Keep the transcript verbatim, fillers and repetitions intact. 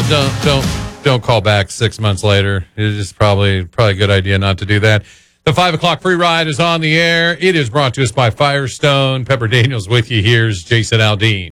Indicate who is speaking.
Speaker 1: people, don't don't don't call back six months later. It is probably probably a good idea not to do that. The five o'clock free ride is on the air. It is brought to us by Firestone. Pepper Daniels with you. Here's Jason Aldean.